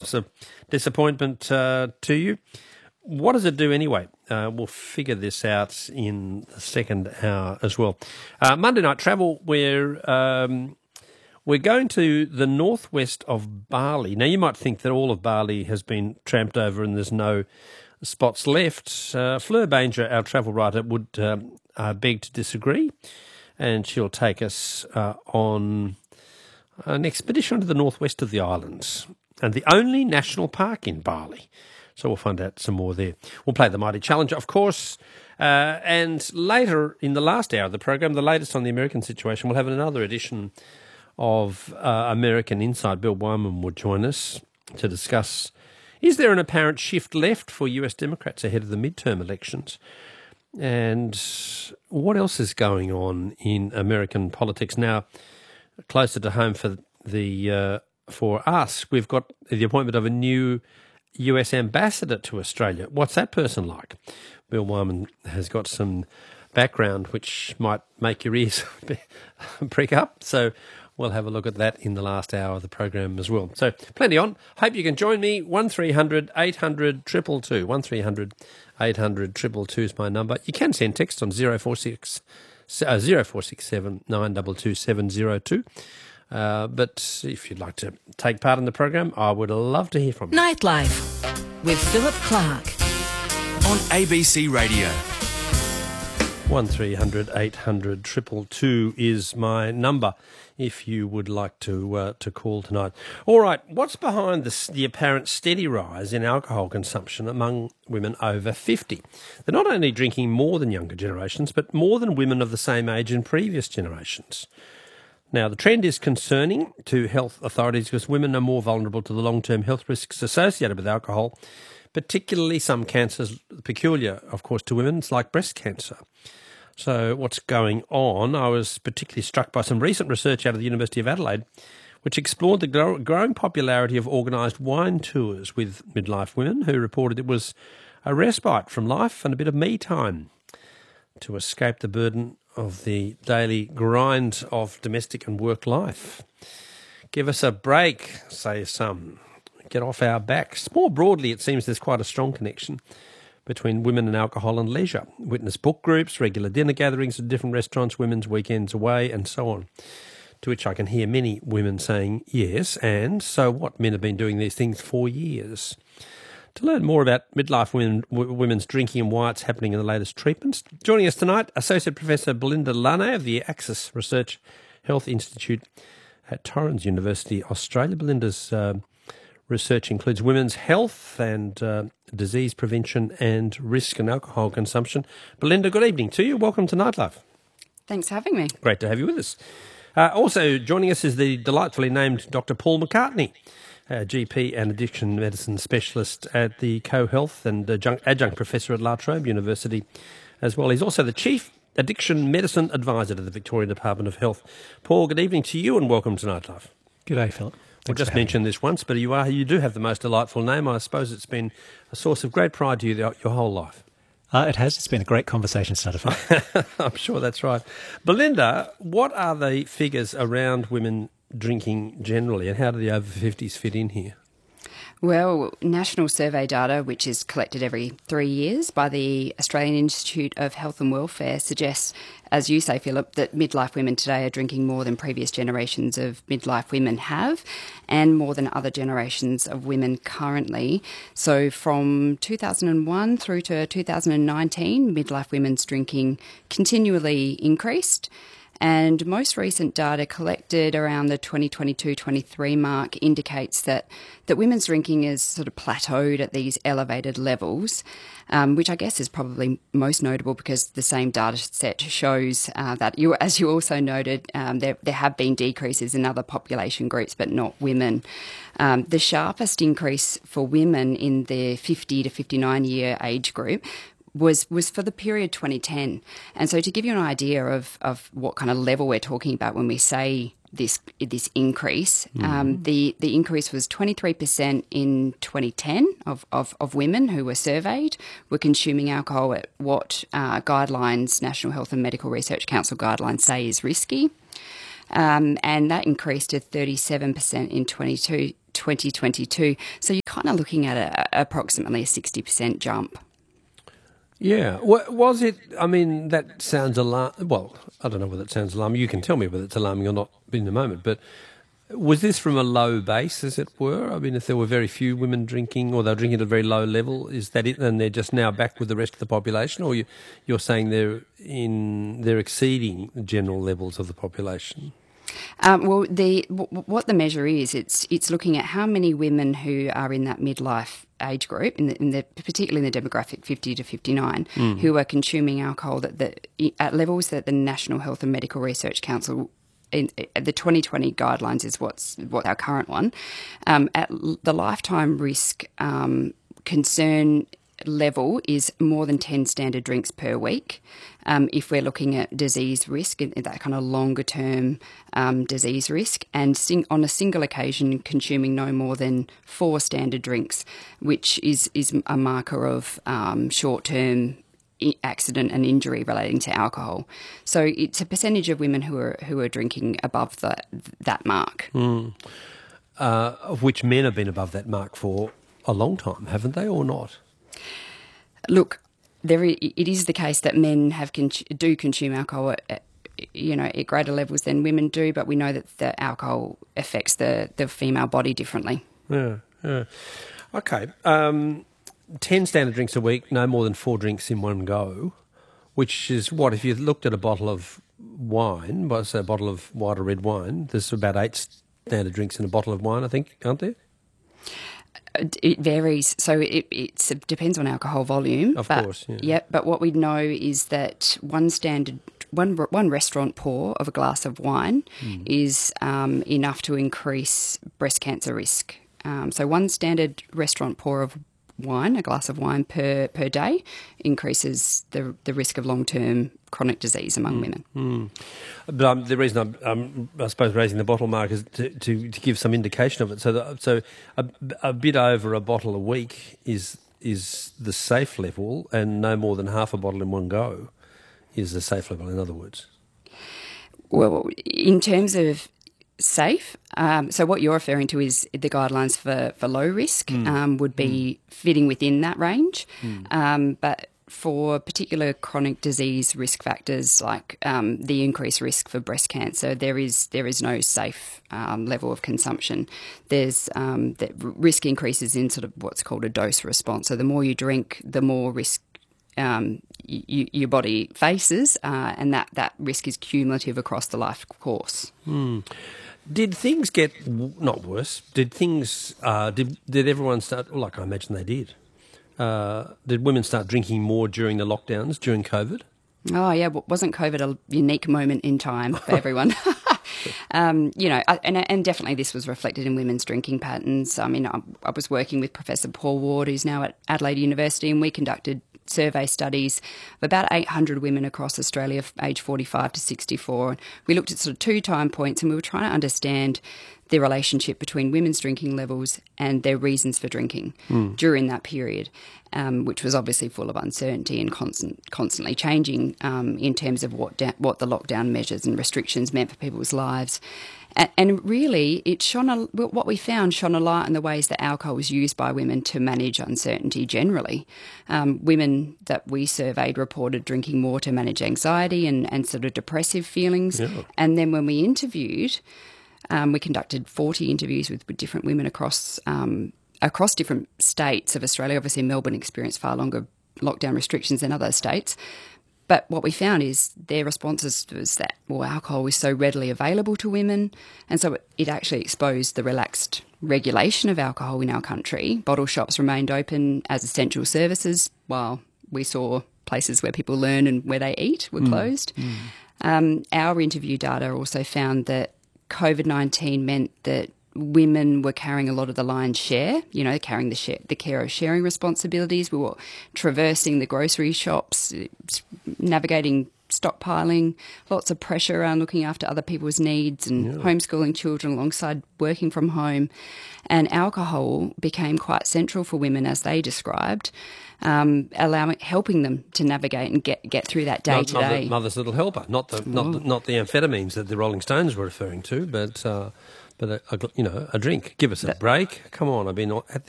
perhaps a disappointment to you. What does it do anyway? We'll figure this out in the second hour as well. Monday night travel, we're going to the northwest of Bali. Now, you might think that all of Bali has been tramped over and there's no spots left. Fleur Banger, our travel writer, would beg to disagree, and she'll take us on an expedition to the northwest of the islands and the only national park in Bali. So we'll find out some more there. We'll play the Mighty Challenger, of course, and later in the last hour of the program, the latest on the American situation, we'll have another edition of American Inside. Bill Wyman would join us to discuss, is there an apparent shift left for US Democrats ahead of the midterm elections? And what else is going on in American politics now? Closer to home for us, we've got the appointment of a new US ambassador to Australia. What's that person like? Bill Wyman has got some background which might make your ears prick up. So we'll have a look at that in the last hour of the program as well. So plenty on. Hope you can join me. 1300 800 222. 1300 800 222 is my number. You can send text on 0467 922 702. But if you'd like to take part in the program, I would love to hear from you. Nightlife with Philip Clark on ABC Radio. 1300 800 222 is my number if you would like to call tonight. All right, what's behind the apparent steady rise in alcohol consumption among women over 50? They're not only drinking more than younger generations, but more than women of the same age in previous generations. Now, the trend is concerning to health authorities because women are more vulnerable to the long-term health risks associated with alcohol, particularly some cancers peculiar, of course, to women, like breast cancer. So what's going on? I was particularly struck by some recent research out of the University of Adelaide, which explored the growing popularity of organised wine tours with midlife women who reported it was a respite from life and a bit of me time to escape the burden of the daily grind of domestic and work life. Give us a break, say some. Get off our backs. More broadly, it seems there's quite a strong connection between women and alcohol and leisure. Witness book groups, regular dinner gatherings at different restaurants, women's weekends away, and so on. To which I can hear many women saying, yes, and so what? Men have been doing these things for years. To learn more about midlife women's drinking and why it's happening in the latest treatments, joining us tonight, Associate Professor Belinda Lane of the Axis Research Health Institute at Torrens University, Australia. Belinda's research includes women's health and disease prevention and risk and alcohol consumption. Belinda, good evening to you. Welcome to Nightlife. Thanks for having me. Great to have you with us. Also joining us is the delightfully named Dr. Paul McCartney, GP and addiction medicine specialist at the Co-Health and adjunct professor at La Trobe University as well. He's also the Chief Addiction Medicine Advisor to the Victorian Department of Health. Paul, good evening to you and welcome to Nightlife. Good day, Philip. I just mentioned this once, but you do have the most delightful name. I suppose it's been a source of great pride to you your whole life. It has. It's been a great conversation started. I'm sure that's right. Belinda, what are the figures around women drinking generally, and how do the over 50s fit in here? Well, national survey data, which is collected every 3 years by the Australian Institute of Health and Welfare, suggests, as you say, Philip, that midlife women today are drinking more than previous generations of midlife women have, and more than other generations of women currently. So from 2001 through to 2019, midlife women's drinking continually increased. And most recent data collected around the 2022-23 mark indicates that women's drinking is sort of plateaued at these elevated levels, which I guess is probably most notable because the same data set shows that, as you also noted, there have been decreases in other population groups, but not women. The sharpest increase for women in the 50 to 59-year age group was for the period 2010. And so to give you an idea of what kind of level we're talking about when we say this increase, the increase was 23% in 2010 of women who were surveyed were consuming alcohol at what guidelines, National Health and Medical Research Council guidelines say is risky. And that increased to 37% in 2022 2022. So you're kind of looking at approximately a 60% jump. Yeah. Was it, I mean, that sounds alarming. Well, I don't know whether it sounds alarming. You can tell me whether it's alarming or not in a moment. But was this from a low base, as it were? I mean, if there were very few women drinking or they're drinking at a very low level, is that it and they're just now back with the rest of the population? Or you're saying they're exceeding the general levels of the population? What the measure is, it's looking at how many women who are in that midlife age group, particularly in the demographic 50 to 59, who are consuming alcohol at levels that the National Health and Medical Research Council, in the 2020 guidelines is what's our current one, at the lifetime risk concern level is more than 10 standard drinks per week. If we're looking at disease risk, that kind of longer term disease risk, and on a single occasion consuming no more than 4 standard drinks, which is a marker of short term accident and injury relating to alcohol. So it's a percentage of women who are drinking above that mark. Of which men have been above that mark for a long time, haven't they, or not? Look, it is the case that men do consume alcohol at greater levels than women do, but we know that the alcohol affects the female body differently. Yeah. Okay. 10 standard drinks a week, no more than 4 drinks in one go, which is what, if you looked at a bottle of wine, say a bottle of white or red wine, there's about 8 standard drinks in a bottle of wine, I think, aren't there? It varies. So it depends on alcohol volume. Of course, yeah. Yeah, but what we know is that one restaurant pour of a glass of wine is enough to increase breast cancer risk. So one standard restaurant pour of wine, a glass of wine per day, increases the risk of long-term chronic disease among women. But the reason I'm I suppose raising the bottle mark is to give some indication of it. So a bit over a bottle a week is the safe level, and no more than half a bottle in one go is the safe level, in other words. Well, in terms of safe, so what you're referring to is the guidelines for low risk would be fitting within that range. But for particular chronic disease risk factors like the increased risk for breast cancer, there is no safe level of consumption. There's the risk increases in sort of what's called a dose response. So the more you drink, the more risk your body faces, and that risk is cumulative across the life course. Did things get not worse? Did things? Did everyone start? Like I imagine they did. Did women start drinking more during the lockdowns during COVID? Oh yeah, wasn't COVID a unique moment in time for everyone? And definitely this was reflected in women's drinking patterns. I mean, I was working with Professor Paul Ward, who's now at Adelaide University, and we conducted survey studies of about 800 women across Australia aged 45 to 64. We looked at sort of 2 time points, and we were trying to understand the relationship between women's drinking levels and their reasons for drinking during that period, which was obviously full of uncertainty and constantly changing in terms of what the lockdown measures and restrictions meant for people's lives. And really, what we found shone a light on the ways that alcohol was used by women to manage uncertainty generally. Women that we surveyed reported drinking more to manage anxiety and sort of depressive feelings. Yeah. And then when we interviewed, we conducted 40 interviews with different women across different states of Australia. Obviously, Melbourne experienced far longer lockdown restrictions than other states. But what we found is their responses was that, alcohol was so readily available to women, and so it actually exposed the relaxed regulation of alcohol in our country. Bottle shops remained open as essential services, while we saw places where people learn and where they eat were closed. Our interview data also found that COVID-19 meant that women were carrying a lot of the lion's share, carrying the care of sharing responsibilities. We were traversing the grocery shops, navigating stockpiling, lots of pressure around looking after other people's needs and homeschooling children alongside working from home. And alcohol became quite central for women, as they described, helping them to navigate and get through that day to day. Mother's little helper, not the amphetamines that the Rolling Stones were referring to, but But a drink. Give us a break. Come on, I've been at this